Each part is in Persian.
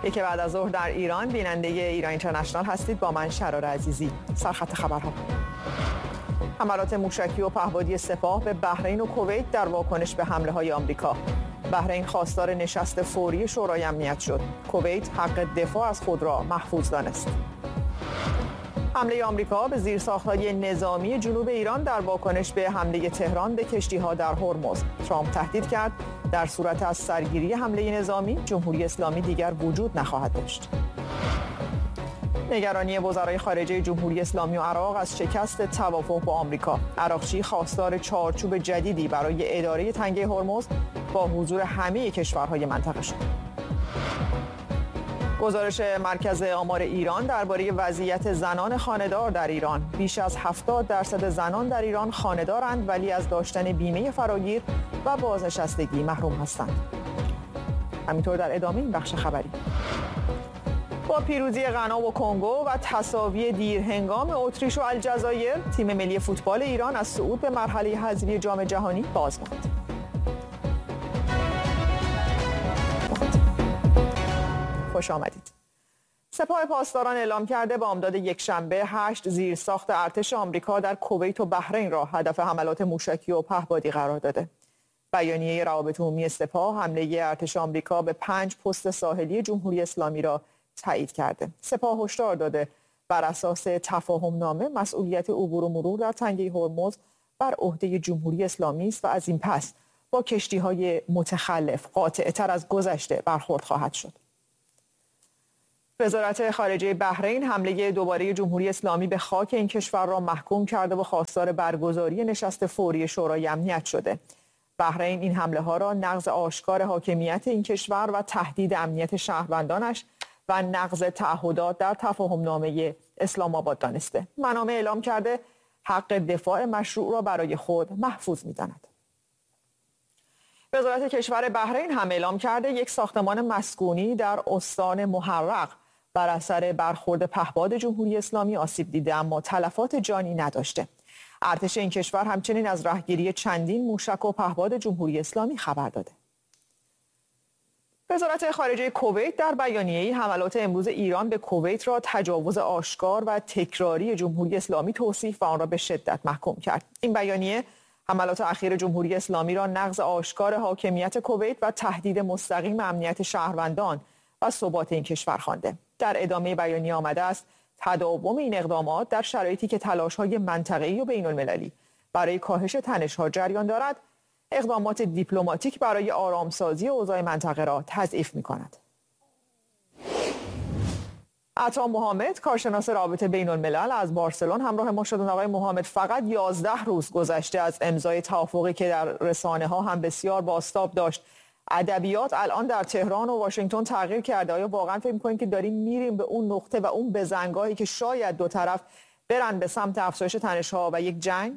یک بعد از ظهر در ایران، بیننده ایران اینترنشنال هستید. با من شرار عزیزی. سرخط خبرها: حملات موشکی و پهپادی سپاه به بحرین و کویت در واکنش به حمله‌های آمریکا. بحرین خواستار نشست فوری شورای امنیت شد. کویت حق دفاع از خود را محفوظ دانست. حمله آمریکا به زیرساخت‌های نظامی جنوب ایران در واکنش به حمله تهران به کشتی‌ها در هرمز. ترامپ تهدید کرد در صورت از سرگیری حمله نظامی، جمهوری اسلامی دیگر وجود نخواهد داشت. نگرانی وزرای خارجه جمهوری اسلامی و عراق از شکست توافق با آمریکا. عراقچی خواستار چارچوب جدیدی برای اداره تنگه هرمز با حضور همه کشورهای منطقه شد. گزارش مرکز آمار ایران درباره وضعیت زنان خانه‌دار در ایران: بیش از 70% زنان در ایران خانه‌دارند ولی از داشتن بیمه فراگیر و بازنشستگی محروم هستند. همینطور در ادامه این بخش خبری: با پیروزی غنا و کنگو و تساوی دیرهنگام اتریش و الجزایر، تیم ملی فوتبال ایران از صعود به مرحله حذفی جام جهانی باز ماند. خوش آمدید. سپاه پاسداران اعلام کرده بامداد یکشنبه 8 زیرساخت ارتش آمریکا در کویت و بحرین را هدف حملات موشکی و پهپادی قرار داده. بیانیه روابط عمومی سپاه حمله ارتش آمریکا به 5 پست ساحلی جمهوری اسلامی را تایید کرده. سپاه هشدار داده بر اساس تفاهم نامه مسئولیت عبور و مرور در تنگه هرمز بر عهده جمهوری اسلامی است و از این پس با کشتی‌های متخلف قاطع‌تر از گذشته برخورد خواهد شد. وزارت خارجه بحرین حمله دوباره جمهوری اسلامی به خاک این کشور را محکوم کرده و خواستار برگزاری نشست فوری شورای امنیت شده. بحرین این حمله ها را نقض آشکار حاکمیت این کشور و تهدید امنیت شهروندانش و نقض تعهدات در تفاهم نامه اسلام آباد دانسته. منابع اعلام کرده حق دفاع مشروع را برای خود محفوظ می‌داند. وزارت کشور بحرین هم اعلام کرده یک ساختمان مسکونی در استان محرق بر اثر برخورد پهپاد جمهوری اسلامی آسیب دیده، اما تلفات جانی نداشته. ارتش این کشور همچنین از رهگیری چندین موشک و پهپاد جمهوری اسلامی خبر داده. وزارت خارجه کویت در بیانیه‌ای حملات امروز ایران به کویت را تجاوز آشکار و تکراری جمهوری اسلامی توصیف و آن را به شدت محکوم کرد. این بیانیه حملات اخیر جمهوری اسلامی را نقض آشکار حاکمیت کویت و تهدید مستقیم امنیت شهروندان و ثبات این کشور خوانده. در ادامه بیانیه آمده است تداوم این اقدامات در شرایطی که تلاش‌های منطقه‌ای و بین‌المللی برای کاهش تنش‌ها جریان دارد، اقدامات دیپلماتیک برای آرامسازی اوضاع منطقه را تضعیف می‌کند. عطا محمد، کارشناس رابطه بین‌الملل، از بارسلون همراه ما شدند. آقای محمد، فقط 11 روز گذشته از امضای توافقی که در رسانه‌ها هم بسیار بازتاب داشت، ادبیات الان در تهران و واشنگتن تغییر کرده. آیا واقعا فکر می‌کنید که داریم میریم به اون نقطه و اون بزنگاهی که شاید دو طرف برن به سمت افزایش تنش‌ها و یک جنگ؟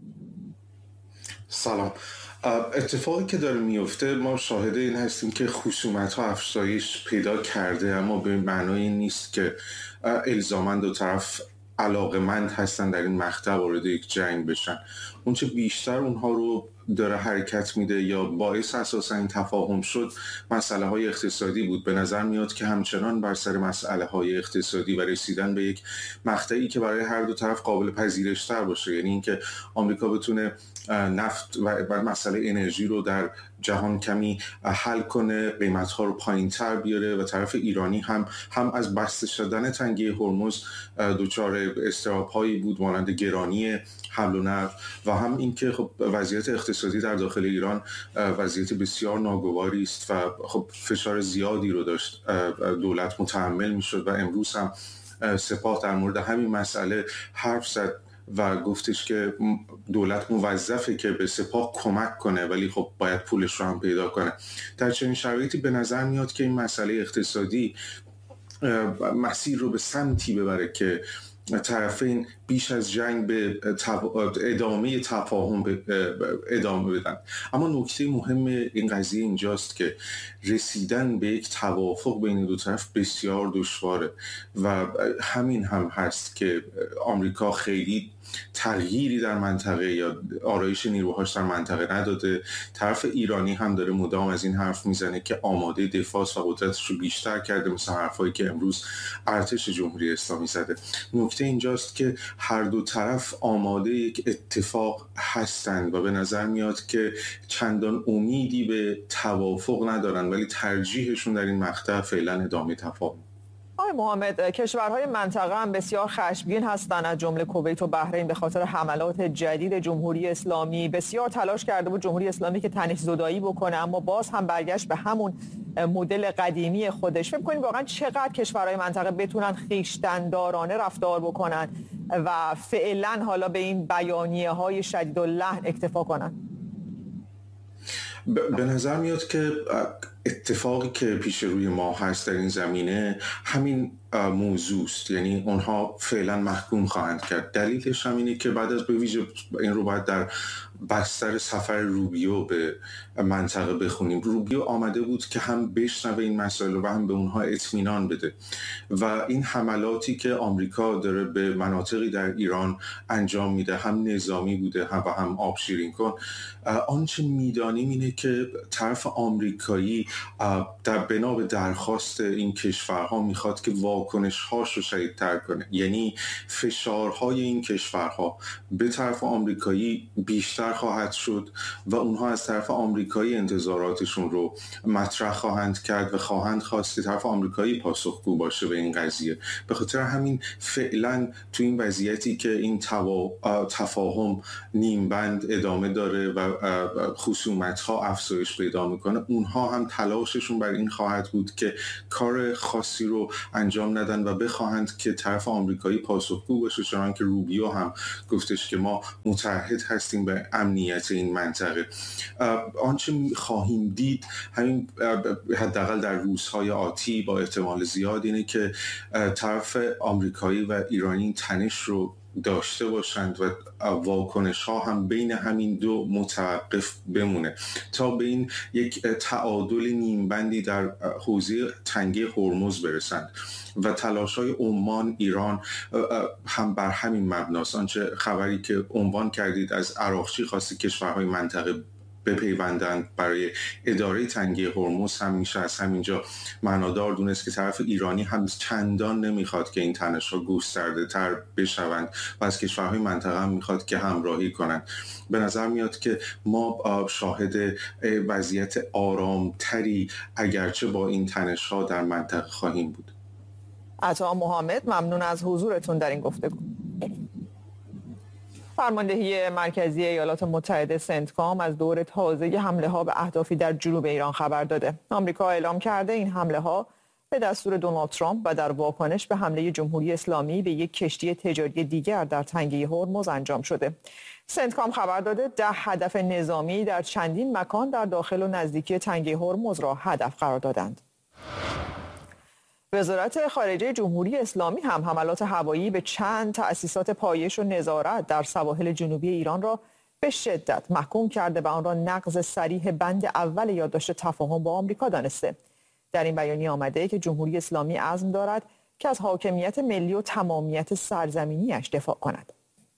سلام. اتفاقی که داره میفته، ما شاهد این هستیم که خصومت‌ها افزایش پیدا کرده، اما به معنای این نیست که الزاماً دو طرف علاقه‌مند هستن در این مقطع وارد یک جنگ بشن. اونچه بیشتر اونها رو داره حرکت میده یا باعث اساسا این تفاهم شد مسئله های اقتصادی بود. به نظر میاد که همچنان بر سر مسئله های اقتصادی و رسیدن به یک مقطعی که برای هر دو طرف قابل پذیرش تر باشه، یعنی اینکه آمریکا بتونه نفت و مسئله انرژی رو در جهان کمی حل کنه، قیمت‌ها رو پایین‌تر بیاره و طرف ایرانی هم از بسته شدن تنگه هرمز دچار اضطراب‌هایی بود مانند گرانی حمل و نقل و هم اینکه خب وضعیت اقتصادی در داخل ایران وضعیت بسیار ناگواری است و خب فشار زیادی رو داشت دولت متحمل می‌شد و امروز هم سپاه در مورد همین مسئله حرف زد و گفتش که دولت موظفه که به سپاه کمک کنه، ولی خب باید پولش رو هم پیدا کنه. در چنین شرایطی به نظر میاد که این مسئله اقتصادی مسیر رو به سمتی ببره که طرفین بیش از جنگ به ادامه تفاهم ادامه بدن. اما نکته مهم این قضیه اینجاست که رسیدن به یک توافق بین دو طرف بسیار دشواره و همین هم هست که آمریکا خیلی تغییری در منطقه یا آرایش نیروهاش در منطقه نداده. طرف ایرانی هم داره مدام از این حرف میزنه که آماده دفاع و قدرتش رو بیشتر کرده، مثل حرفایی که امروز ارتش جمهوری اسلامی زده. نکته اینجاست که هر دو طرف آماده یک اتفاق هستند و به نظر میاد که چندان امیدی به توافق ندارن، ولی ترجیحشون در این مقطع فعلا ادامه تفاهم. آقای محمد، کشورهای منطقه هم بسیار خشمگین هستند، از جمله کویت و بحرین، به خاطر حملات جدید جمهوری اسلامی. بسیار تلاش کرده بود جمهوری اسلامی که تنش زدایی بکنه، اما باز هم برگشت به همون مدل قدیمی خودش. فکر کنید واقعا چقدر کشورهای منطقه بتونن خویشتن‌دارانه رفتار بکنن و فعلا حالا به این بیانیه‌های شدید اللحن اکتفا کنن؟ به نظر میاد که اتفاقی که پیش روی ما هست در این زمینه همین موضوع است، یعنی اونها فعلا محکوم خواهند کرد. دلیلش هم اینه که بعد از به ویژه این رو باید در بستر سفر روبیو به منطقه بخونیم. روبیو آمده بود که هم بشنوه این مسائل و هم به اونها اطمینان بده و این حملاتی که آمریکا داره به مناطقی در ایران انجام میده، هم نظامی بوده و هم آب شیرین کن، آنچه میدانیم اینه که طرف آمریکایی در بنا به درخواست این کشورها میخواد که واکنش‌هاش رو شدیدتر کنه، یعنی فشارهای این کشورها به طرف آمریکایی بیشتر خواهد شد و اونها از طرف آمریکایی انتظاراتشون رو مطرح خواهند کرد و خواهند خواست که طرف آمریکایی پاسخگو باشه به این قضیه. به خاطر همین فعلا تو این وضعیتی که این تفاهم نیمبند ادامه داره و خصومت‌ها افزایش پیدا میکنه، اونها هم تلاششون بر این خواهد بود که کار خاصی رو انجام ندن و بخواهند که طرف آمریکایی پاسخگو باشه، چنانکه که روبیو هم گفتش که ما متعهد هستیم به امنیت این منطقه. آنچه خواهیم دید همین حداقل در روزهای آتی با احتمال زیاد اینه که طرف آمریکایی و ایرانی تنش رو داشته باشند و واکنش ها هم بین همین دو متوقف بمونه تا به این یک تعادل نیمبندی در حوزه تنگه هرمز برسند و تلاش های عمان ایران هم بر همین مبناست. آنچه خبری که عنوان کردید از عراقچی خواسته کشورهای منطقه بپیوندند برای اداره تنگه هرمز هم میشه از همینجا معنادار دونست که طرف ایرانی هم چندان نمیخواد که این تنش‌ها گسترده تر بشوند و از کشورهای منطقه هم میخواد که همراهی کنند. به نظر میاد که ما شاهد وضعیت آرامتری اگرچه با این تنش‌ها در منطقه خواهیم بود. عطا محمد، ممنون از حضورتون در این گفتگو. فرماندهی مرکزی ایالات متحده سنتکام از دور تازه حمله ها به اهدافی در جنوب ایران خبر داده. آمریکا اعلام کرده این حمله ها به دستور دونالد ترامپ و در واکنش به حمله جمهوری اسلامی به یک کشتی تجاری دیگر در تنگه هرمز انجام شده. سنتکام خبر داده 10 هدف نظامی در چندین مکان در داخل و نزدیکی تنگه هرمز را هدف قرار دادند. وزارت خارجه جمهوری اسلامی هم حملات هوایی به چند تأسیسات پایش و نظارت در سواحل جنوبی ایران را به شدت محکوم کرده و آن را نقض صریح بند اول یادداشت تفاهم با آمریکا دانسته. در این بیانیه آمده که جمهوری اسلامی عزم دارد که از حاکمیت ملی و تمامیت سرزمینیش دفاع کند.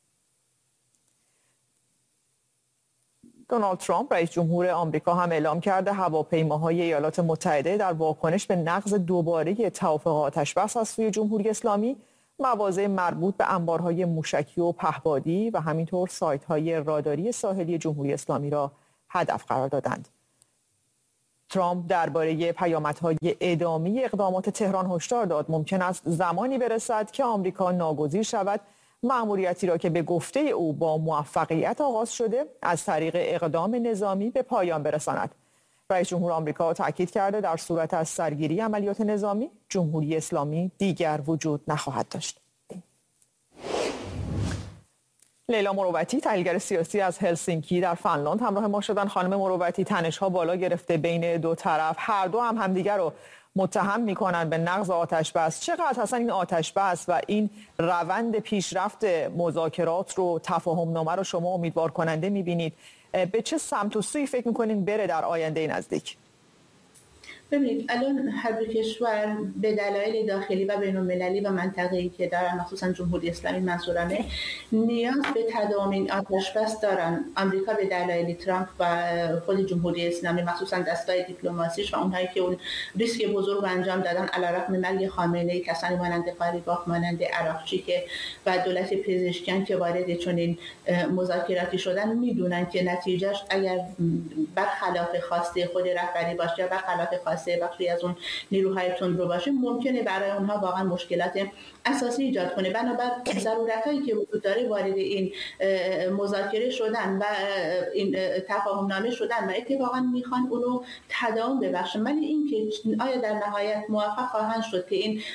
دونالد ترامپ رئیس جمهور آمریکا هم اعلام کرده هواپیماهای ایالات متحده در واکنش به نقض دوباره توافق آتش‌بس از سوی جمهوری اسلامی مواضع مربوط به انبارهای موشکی و پهپادی و همینطور سایت‌های راداری ساحلی جمهوری اسلامی را هدف قرار دادند. ترامپ درباره پیامدهای ادامه اقدامات تهران هشدار داد ممکن است زمانی برسد که آمریکا ناگزیر شود مأموریتی را که به گفته او با موفقیت آغاز شده از طریق اقدام نظامی به پایان برساند. رئیس جمهور آمریکا تاکید کرده در صورت از سرگیری عملیات نظامی جمهوری اسلامی دیگر وجود نخواهد داشت. لیلا مروتی، تحلیلگر سیاسی از هلسینکی در فنلاند همراه ما شدن. خانم مروتی، تنش‌ها بالا گرفته بین دو طرف، هر دو هم همدیگر رو متهم میکنن به نقض آتش بس. چقدر اصلا این آتش بس و این روند پیشرفت مذاکرات رو، تفاهم نامه رو شما امیدوار کننده میبینید؟ به چه سمت و سوی فکر میکنین بره در آینده نزدیک؟ ببینید الان هر دو کشور به دلایل داخلی و بین‌المللی و منطقه‌ای که دارن، مخصوصا جمهوری اسلامی منظورمه، نیاز به تداوم این آتش بس دارن. آمریکا به دلایل ترامپ و خود جمهوری اسلامی، مخصوصا دستگاه دیپلماسیش و اونهایی که اون ریسک بزرگ انجام دادن علیرغم مرگ خامنه‌ای، کسانی مانند قالیباف، مانند عراقچی که و دولت پزشکیان که وارد چنین مذاکراتی شدن، میدونن که نتیجهش اگر برخلاف خواسته خود رهبری باشه یا برخلاف خواسته بخشی از اون نیروهای تندرو باشه، ممکنه برای اونها واقعا مشکلات اساسی ایجاد کنه. بنابراین ضرورتایی که وجود داره وارد این مذاکره شدن و این تفاهم نامه شدن و اتفاقا میخوان اونو تداوم ببخشن، ولی اینکه آیا در نهایت موفق خواهند شد که این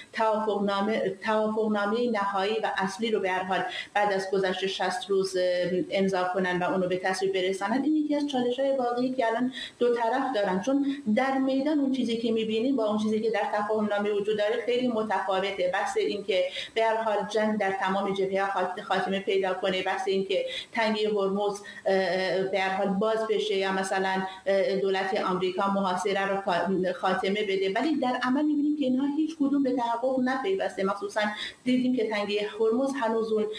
توافق نامه نهایی و اصلی رو به هر حال بعد از گذشت 60 روز امضا کنن و اونو به تصویب برسانن، این یکی از چالش‌های واقعی که الان دو طرف دارن. چون در میدان اون چیزی که می‌بینیم با اون چیزی که در تفاهم نامه وجود داره خیلی متفاوته. بحث این که به هر حال جنگ در تمام جبهه‌ها خاتمه پیدا کنه، بحث این که تنگه هرمز به هر حال باز بشه یا مثلا دولت آمریکا محاصره رو خاتمه بده، ولی در عمل می‌بینیم که اینها هیچ کدوم به تحقق نپیوسته. مخصوصا دیدیم که تنگه هرمز هنوز اون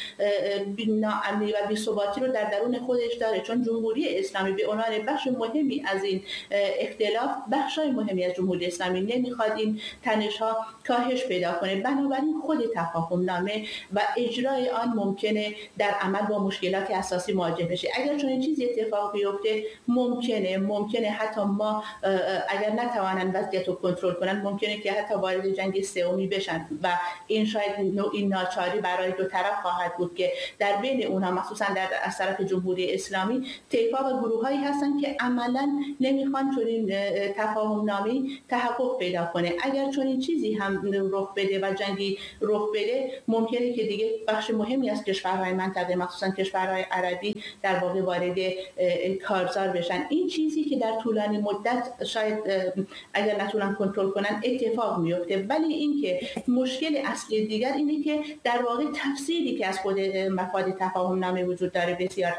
ناامنی و بی‌ثباتی رو در درون خودش داره، چون جمهوری اسلامی به عنوان بخش مهمی از این اختلاف، بخشای مهمی از جمهوری اسلامی نمیخواد این تنش‌ها کاهش پیدا کنه. بنابراین خود تفاهم نامه و اجرای آن ممکنه در عمل با مشکلات اساسی مواجه بشه. اگر چنین چیزی اتفاق بیفته، ممکنه حتی ما اگر نتوانند وضعیت رو کنترل کنن، ممکنه که حتی وارد جنگ سومی بشن و این شاید نوعی ناچاری برای دو طرف خواهد بود که در بین اونها، مخصوصا از طرف جمهوری اسلامی، طیف‌ها و گروه‌هایی هستن که عملاً نمیخوان چنین تفاهم نامه تحقق پیدا کنه. اگر چنین چیزی هم رخ بده و جنگی رخ بده، ممکنه که دیگه بخش مهمی از کشورهای منطقه، مخصوصا کشورهای عربی، در واقع وارد کارزار بشن. این چیزی که در طولانی مدت شاید اگر نتونن کنترل کنن اتفاق میفته. ولی اینکه مشکل اصلی دیگر اینه که در واقع تفسیری که از خود مفاد تفاهم نامه وجود داره بسیار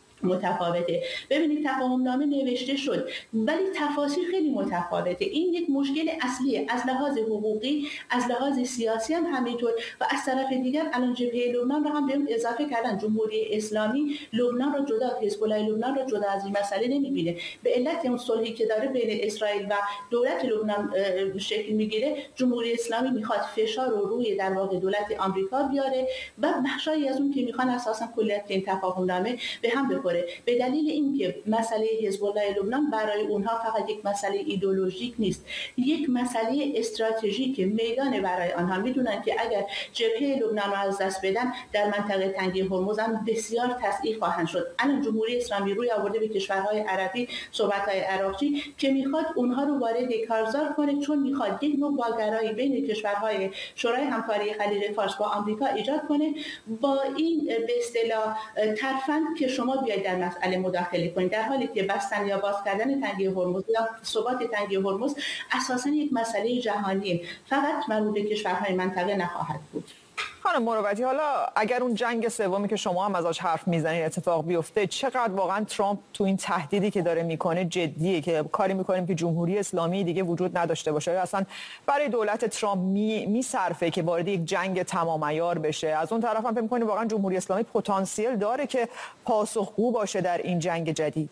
متفاوته. ببینید تفاهم نامه نوشته شد ولی تفاسیر خیلی متفاوته. این یک مشکل اصلیه، از لحاظ حقوقی، از لحاظ سیاسی هم همینطور. و از طرف دیگر الان جبهه لبنان رو هم به اون اضافه کردن. جمهوری اسلامی لبنان رو جدا، حزب الله لبنان رو جدا از این مسئله نمیبینه. به علت اون صلحی که داره بین اسرائیل و دولت لبنان شکل میگیره، جمهوری اسلامی میخواد فشار رو روی در واقع دولت آمریکا بیاره و بخشایی از اون که میخوان اساسا کلیت این تفاهم نامه به هم بخوره. به دلیل اینکه مسئله حزب الله لبنان برای اونها فقط یک مسئله ایدئولوژیک نیست، یک مسئله استراتژیک میدان برای آنها. میدونن که اگر جبهه لبنان رو از دست بدن، در منطقه تنگه هرمز هم بسیار تضعیف خواهند شد. الان جمهوری اسلامی روی آورده به کشورهای عربی، صحبت‌های عراقچی، که میخواد اونها رو وارد کارزار کنه، چون میخواد یک نوع واگرایی بین کشورهای شورای همکاری خلیج فارس با آمریکا ایجاد کنه، با این به اصطلاح ترفند که شما بیاید در مسئله مداخله کنید، در حالی که بستن یا باز کردن تنگه هرمز یا ثبات تنگه هرمز اساساً یک مسئله جهانی، فقط مربوط به کشورهای منطقه نخواهد بود. خانم مروتی، حالا اگر اون جنگ سومی که شما هم ازش حرف میزنید اتفاق بیفته، چقدر واقعا ترامپ تو این تهدیدی که داره میکنه جدیه که کاری میکنیم که جمهوری اسلامی دیگه وجود نداشته باشه؟ اصلا برای دولت ترامپ میصرفه که وارد یک جنگ تمام عیار بشه؟ از اون طرف هم فکر میکنید واقعا جمهوری اسلامی پتانسیل داره که پاسخگو باشه در این جنگ جدید؟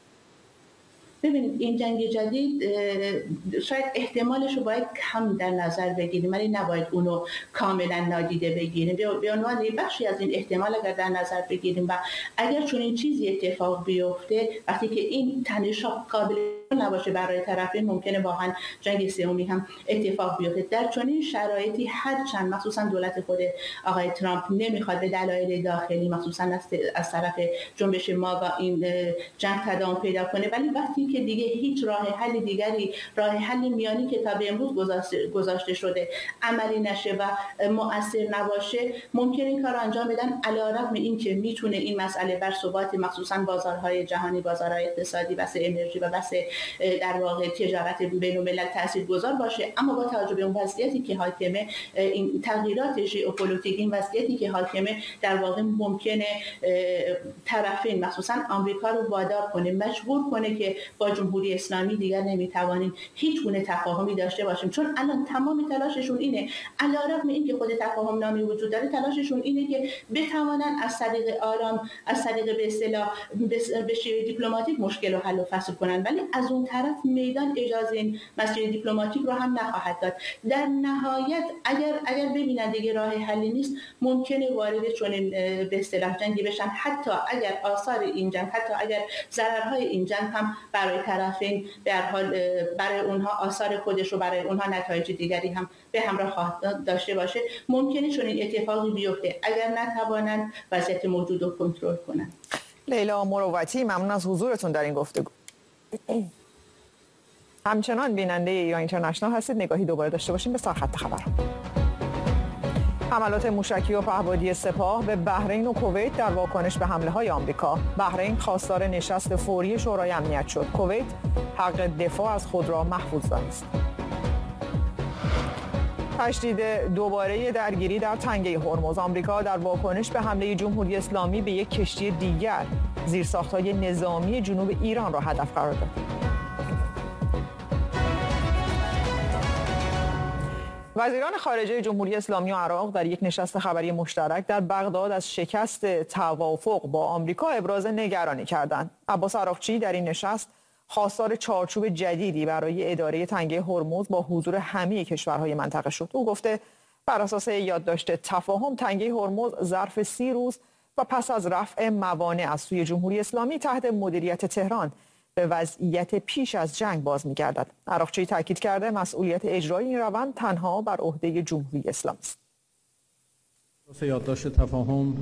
ببینید این جنگ جدید شاید احتمالش رو باید کم در نظر بگیریم، ولی نباید اونو کاملا نادیده بگیریم. به عنوان بخشی از این احتمال اگر در نظر بگیریم و اگر چون این چیزی اتفاق بیفته، وقتی که این تنش‌ها قابل نباشه برای طرفین، ممکنه واقعا جنگ سومی هم اتفاق بیفته. در چنین شرایطی هرچند مخصوصا دولت خود آقای ترامپ نمیخواد به دلایل داخلی، مخصوصا از طرف جنبش ما و این جنگ تداوم پیدا کنه، ولی وقتی که اینکه دیگه هیچ راه حل دیگری، راه حل میانی که تا به امروز گذاشته شده عملی نشه و مؤثر نباشه، ممکن این کار انجام بدن، علیرغم اینکه میتونه این مسئله بر ثبات مخصوصا بازارهای جهانی، بازارهای اقتصادی، بحث انرژی و بحث در واقع تجارت بین الملل تاثیرگذار باشه. اما با توجه به اون وضعیتی که حاکمه، این تغییرات ژئوپلیتیک، این وضعیتی که حاکمه، در واقع ممکنه طرفین مخصوصا آمریکا رو وادار کنه، مجبور کنه که با جمهوری اسلامی دیگر نمیتوانیم هیچ گونه تفاهمی داشته باشیم، چون الان تمام تلاششون اینه، علیرغم اینکه خود تفاهم نامی وجود داره، تلاششون اینه که بتوانن از طریق آرام، از طریق به اصطلاح به شیوه دیپلماتیک مشکل رو حل و فصل کنن، ولی از اون طرف میدان اجازه این مسیر دیپلماتیک رو هم نخواهد داد. در نهایت اگر ببینن دیگه راه حلی نیست، ممکنه وارد چنین به اصطلاح جنگی بشن، حتی اگر آثار این جنگ، حتی اگر ضررهای این جنگ هم برای طرفین به هر حال برای اونها آثار خودش رو، برای اونها نتایج دیگری هم به همراه خواهد داشته باشه. ممکنه چنین اتفاقی بیفته اگر نتوانند وضعیت موجود رو کنترل کنند. لیلا مروتی، ممنون از حضورتون در این گفتگو. همچنان بیننده ایران اینترنشنال هستید. نگاهی دوباره داشته باشیم به سرخط خبر. حملات موشکی و پهپادی سپاه به بحرین و کویت در واکنش به حمله‌های آمریکا. بحرین خواستار نشست فوری شورای امنیت شد. کویت حق دفاع از خود را محفوظ دانست. تشدید دوباره درگیری در تنگه هرمز. آمریکا در واکنش به حمله جمهوری اسلامی به یک کشتی دیگر زیرساخت‌های نظامی جنوب ایران را هدف قرار داد. وزیران خارجه جمهوری اسلامی و عراق در یک نشست خبری مشترک در بغداد از شکست توافق با آمریکا ابراز نگرانی کردند. عباس عراقچی در این نشست خواستار چارچوب جدیدی برای اداره تنگه هرمز با حضور همه کشورهای منطقه شد. او گفته بر اساس یادداشت تفاهم تنگه هرمز ظرف 30 روز و پس از رفع موانع از سوی جمهوری اسلامی تحت مدیریت تهران به وضعیت پیش از جنگ باز می‌گردد. عراقچی تاکید کرده مسئولیت اجرای این روند تنها بر عهده جمهوری اسلامی است. یادداشت تفاهم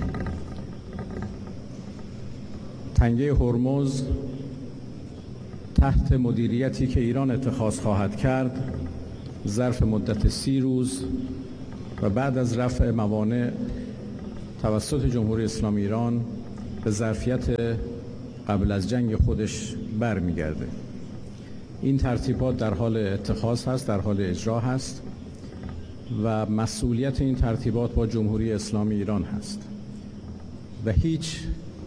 تنگه هرمز تحت مدیریتی که ایران اتخاذ خواهد کرد ظرف مدت 30 روز و بعد از رفع موانع توسط جمهوری اسلامی ایران به ظرفیت قبل از جنگ خودش برمیگرده. این ترتیبات در حال اتخاذ هست، در حال اجرا هست و مسئولیت این ترتیبات با جمهوری اسلامی ایران هست و هیچ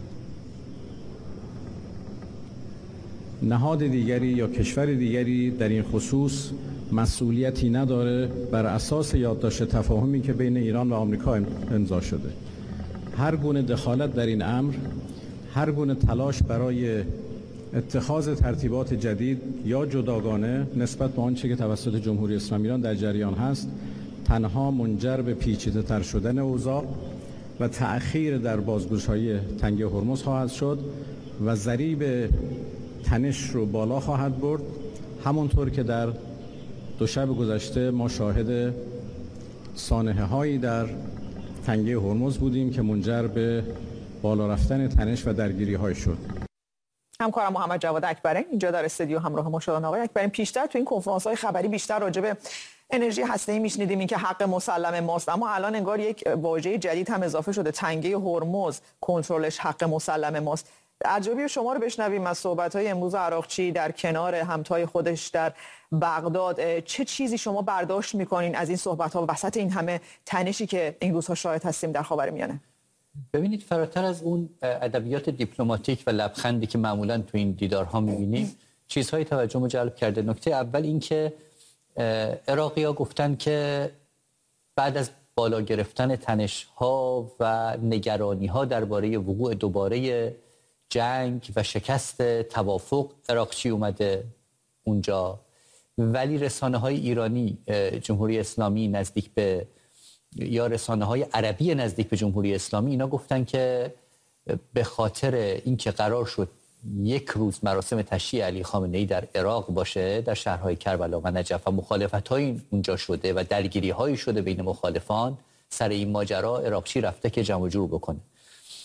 نهاد دیگری یا کشور دیگری در این خصوص مسئولیتی نداره بر اساس یادداشت تفاهمی که بین ایران و آمریکا امضا شده. هر گونه دخالت در این امر، هر گونه تلاش برای اتخاذ ترتیبات جدید یا جداگانه نسبت به آنچه که توسط جمهوری اسلامی ایران در جریان هست، تنها منجر به پیچیده‌تر شدن اوضاع و تأخیر در بازگشایی تنگه هرمز خواهد شد و ضریب تنش رو بالا خواهد برد، همونطور که در دوشنبه گذشته ما شاهد سانحه‌هایی در تنگه هرمز بودیم که منجر به بالا رفتن تنش و درگیری‌های شد. همکارم محمد جواد اکبری اینجا در استودیو همراه ما شدن. آقای اکبری، پیشتر تو این کنفرانس‌های خبری بیشتر راجع به انرژی هسته‌ای میشنیدیم، این که حق مسلم ماست، اما الان انگار یک واژه جدید هم اضافه شده، تنگه هرمز کنترلش حق مسلم ماست. ارجمند شما رو بشنویم از صحبت‌های امروز عراقچی در کنار همتای خودش در بغداد. چه چیزی شما برداشت می‌کنین از این صحبت‌ها وسط این همه تنشی که این روزها شاهد هستیم در خاورمیانه؟ ببینید، فراتر از اون ادبیات دیپلماتیک و لبخندی که معمولاً تو این دیدارها می‌بینیم، چیزهای توجهمو جلب کرده. نکته اول این که عراقی‌ها گفتن که بعد از بالا گرفتن تنش‌ها و نگرانی‌ها درباره وقوع دوباره جنگ و شکست توافق، عراقچی اومده اونجا، ولی رسانه‌های ایرانی جمهوری اسلامی نزدیک به یا رسانه‌های عربی نزدیک به جمهوری اسلامی اینا گفتن که به خاطر اینکه قرار شد یک روز مراسم تشییع علی خامنه‌ای در عراق باشه، در شهرهای کربلا و نجف، و مخالفت‌های اونجا شده و درگیری‌هایی شده بین مخالفان، سر این ماجرا عراقچی رفته که جمع و جور بکنه.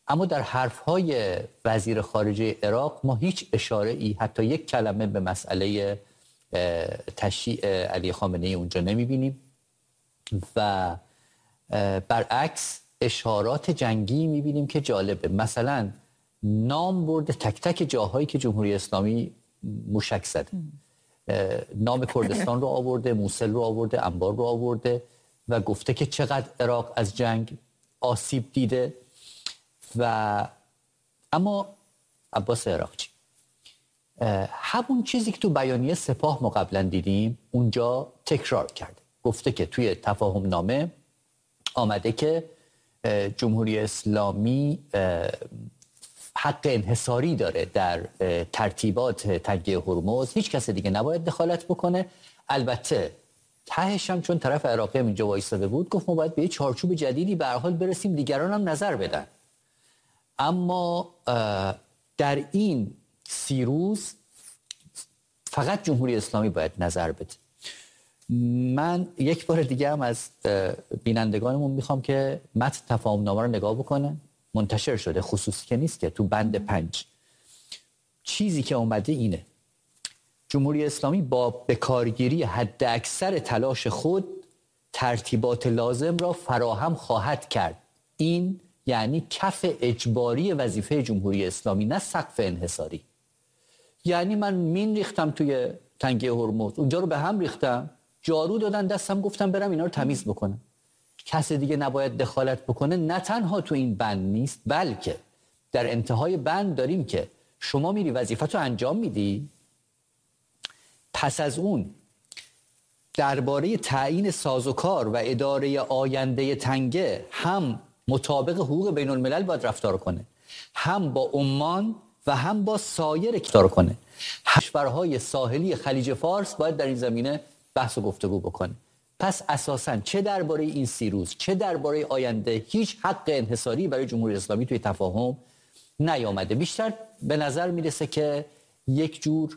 اما در حرفهای وزیر خارجه عراق ما هیچ اشاره ای، حتی یک کلمه به مسئله تشییع علی خامنه‌ای اونجا نمیبینیم و برعکس اشارات جنگی میبینیم که جالبه. مثلا نام برده تک تک جاهایی که جمهوری اسلامی موشک زده، نام کردستان رو آورده، موصل رو آورده، انبار رو آورده و گفته که چقدر عراق از جنگ آسیب دیده. و اما عباس عراقچی همون چیزی که تو بیانیه سپاه ما قبلا دیدیم اونجا تکرار کرده، گفته که توی تفاهم نامه آمده که جمهوری اسلامی حق انحصاری داره در ترتیبات تنگه هرمز، هیچ کس دیگه نباید دخالت بکنه. البته تهش هم چون طرف عراقی هم اینجا وایساده بود گفت ما باید به یه چارچوب جدیدی به هر حال برسیم، دیگران هم نظر بدن. اما در این 30 روز فقط جمهوری اسلامی باید نظر بده. من یک بار دیگه هم از بینندگانمون میخوام که متن تفاهم نامه رو نگاه بکنن، منتشر شده، خصوصی که نیست، که تو بند 5 چیزی که اومده اینه: جمهوری اسلامی با بکارگیری حد اکثر تلاش خود ترتیبات لازم را فراهم خواهد کرد. این یعنی کف اجباری وظیفه جمهوری اسلامی، نه سقف انحصاری. یعنی من مین ریختم توی تنگه هرمز، اونجا رو به هم ریختم، جارو دادن دستم، گفتم برم اینا رو تمیز بکنم، کس دیگه نباید دخالت بکنه. نه تنها تو این بند نیست، بلکه در انتهای بند داریم که شما میری وظیفت رو انجام میدی، پس از اون درباره تعیین سازوکار و اداره آینده تنگه هم مطابق حقوق بین الملل باید رفتار کنه، هم با عمان و هم با سایر رفتار کنه. کشورهای ساحلی خلیج فارس باید در این زمینه بحث و گفتگو بکنه. پس اساساً چه درباره این 30 روز چه درباره آینده هیچ حق انحصاری برای جمهوری اسلامی توی تفاهم نیامده. بیشتر به نظر میرسه که یک جور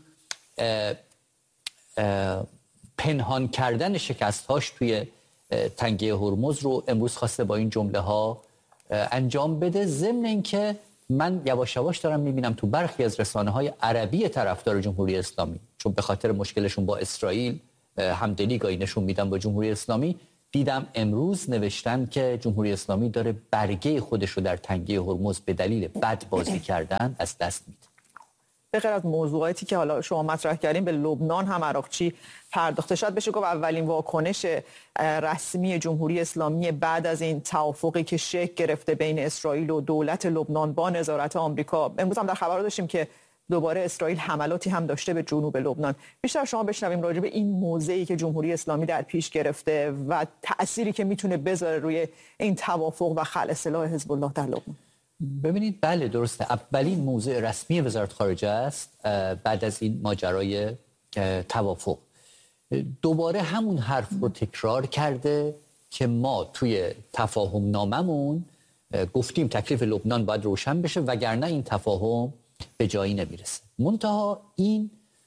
پنهان کردن شکست‌هاش توی تنگه هرمز رو امروز خواسته با این جمله ها انجام بده. ضمن اینکه من یواش یواش دارم میبینم تو برخی از رسانه‌های عربی طرفدار جمهوری اسلامی، چون به خاطر مشکلشون با اسرائیل همدلی گاهی نشون میدن با جمهوری اسلامی، دیدم امروز نوشتن که جمهوری اسلامی داره برگه خودش رو در تنگه هرمز به دلیل بد بازی کردن از دست میده. به غیر از موضوعاتی که حالا شما مطرح کردین، به لبنان هم عراقچی پرداخته. شاید بشه گفت اولین واکنش رسمی جمهوری اسلامی بعد از این توافقی که شکل گرفته بین اسرائیل و دولت لبنان با نظارت آمریکا. امروز هم در خبر داشتیم که دوباره اسرائیل حملاتی هم داشته به جنوب لبنان. بیشتر شما بشنویم راجع به این موضعی که جمهوری اسلامی در پیش گرفته و تأثیری که میتونه بذاره روی این توافق و خلع سلاح حزب الله در لبنان. ببینید، بله درسته، اولین موضع رسمی وزارت خارجه است بعد از این ماجرای توافق. دوباره همون حرف رو تکرار کرده که ما توی تفاهم ناممون گفتیم تکلیف لبنان باید روشن بشه وگرنه این تفاهم به جایی نمیرسه. منتها این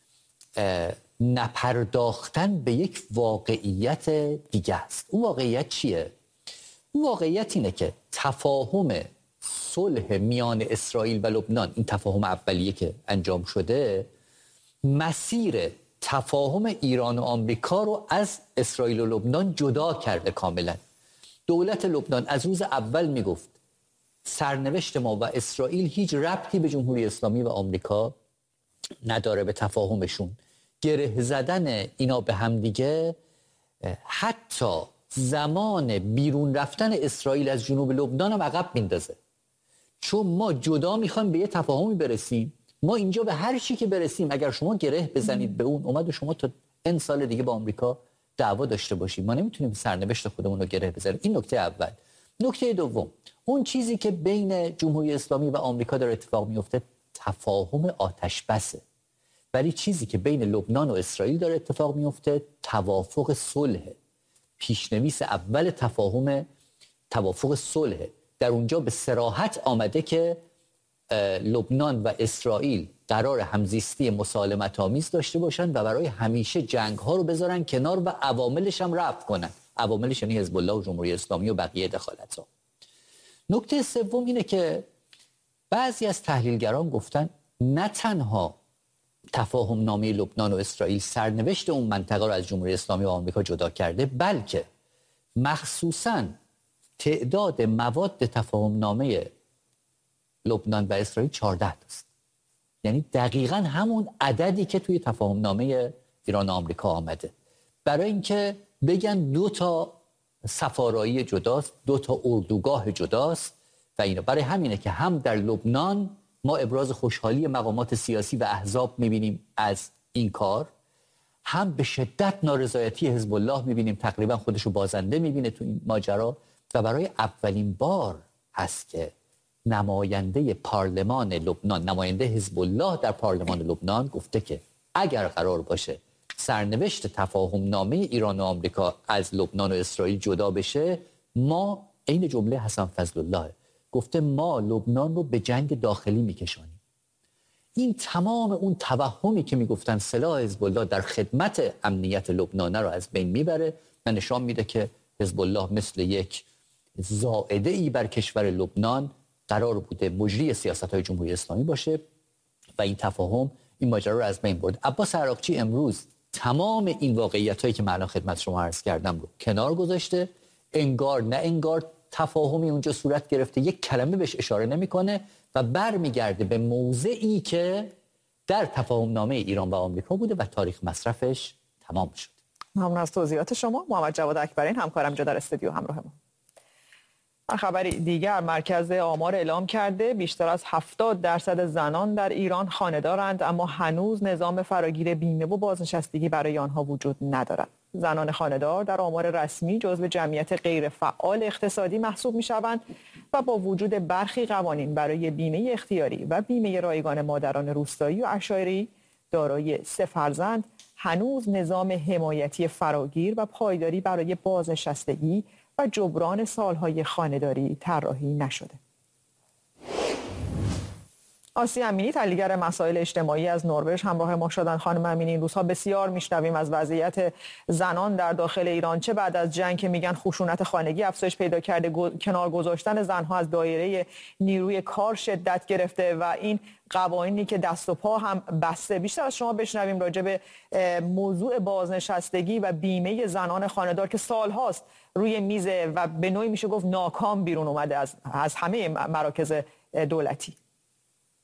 نپرداختن به یک واقعیت دیگه است. اون واقعیت چیه؟ اون واقعیت اینه که تفاهم صلح میان اسرائیل و لبنان، این تفاهم اولیه که انجام شده، مسیر تفاهم ایران و آمریکا رو از اسرائیل و لبنان جدا کرده کاملا. دولت لبنان از روز اول میگفت سرنوشت ما و اسرائیل هیچ ربطی به جمهوری اسلامی و آمریکا نداره، به تفاهمشون. گره زدن اینا به هم دیگه حتی زمان بیرون رفتن اسرائیل از جنوب لبنان هم عقب میندازه، چون ما جدا میخوایم به یه تفاهمی برسیم. ما اینجا به هر چی که برسیم اگر شما گره بزنید به اون، اومد و شما تا این سال دیگه با آمریکا دعوا داشته باشیم، ما نمیتونیم سرنوشت خودمون رو گره بزنیم. این نکته اول. نکته دوم، اون چیزی که بین جمهوری اسلامی و آمریکا داره اتفاق میفته تفاهم آتش بسه، ولی چیزی که بین لبنان و اسرائیل داره اتفاق میفته توافق صلح. پیشنویس اول توافق صلح در اونجا به صراحت آمده که لبنان و اسرائیل قرار همزیستی مسالمت آمیز داشته باشن و برای همیشه جنگ ها رو بذارن کنار و عواملش هم رفع کنن. عواملش یعنی حزب الله و جمهوری اسلامی و بقیه دخالت ها. نکته سوم اینه که بعضی از تحلیلگران گفتن نه تنها تفاهم نامه لبنان و اسرائیل سرنوشت اون منطقه رو از جمهوری اسلامی و آمریکا جدا کرده، بلکه مخصوصاً تعداد مواد تفاهم نامه لبنان و اسرائیل 14 است. یعنی دقیقاً همون عددی که توی تفاهم نامه ایران و آمریکا آمده، برای اینکه بگن 2 تا سفارایی جداست، 2 تا اردوگاه جداست و اینا. برای همینه که هم در لبنان ما ابراز خوشحالی مقامات سیاسی و احزاب می‌بینیم از این کار، هم به شدت نارضایتی حزب الله می‌بینیم، تقریبا خودشو بازنده می‌بینه تو این ماجرا. و برای اولین بار هست که نماینده پارلمان لبنان، نماینده حزب الله در پارلمان لبنان گفته که اگر قرار باشه سرنوشت تفاهم نامه ایران و آمریکا از لبنان و اسرائیل جدا بشه، ما، عین جمله حسن فضل الله، گفته ما لبنان رو به جنگ داخلی میکشانیم. این تمام اون توهمی که میگفتن سلاح حزب الله در خدمت امنیت لبنان رو از بین میبره و نشان میده که حزب الله مثل یک زائده ای بر کشور لبنان قرار بوده مجری سیاست‌های جمهوری اسلامی باشه و این تفاهم این ماجرا رو از بین برد. عباس عراقچی امروز تمام این واقعیتایی که من خدمت شما عرض کردم رو کنار گذاشته، انگار نه انگار تفاهمی اونجا صورت گرفته، یک کلمه بهش اشاره نمیکنه و برمیگرده به موضعی که در تفاهم نامه ایران و آمریکا بوده و تاریخ مصرفش تمام شد. ممنون از توضیحات شما. محمد جواد اکبرین همکارم اینجا در استودیو همراه ما. خبری دیگر، مرکز آمار اعلام کرده بیشتر از 70% زنان در ایران خانه دارند، اما هنوز نظام فراگیر بیمه و بازنشستگی برای آنها وجود ندارد. زنان خانه‌دار در آمار رسمی جزو جمعیت غیر فعال اقتصادی محسوب می‌شوند و با وجود برخی قوانین برای بیمه اختیاری و بیمه رایگان مادران روستایی و عشایری دارای 3 فرزند هنوز نظام حمایتی فراگیر و پایداری برای بازنشستگی و جبران سالهای خانه‌داری طراحی نشده. آسیا امینی، تحلیلگر مسائل اجتماعی از نروژ همراه ما شدن. خانم امینی، این روزها بسیار میشنویم از وضعیت زنان در داخل ایران، چه بعد از جنگ که میگن خشونت خانگی افزایش پیدا کرده، کنار گذاشتن زنها از دایره نیروی کار شدت گرفته و این قوانینی که دست و پا هم بسته. بیشتر از شما بشنویم راجع به موضوع بازنشستگی و بیمه زنان خانه‌دار که سالهاست روی میزه و به نوعی میشه گفت ناکام بیرون اومده از همه مراکز دولتی.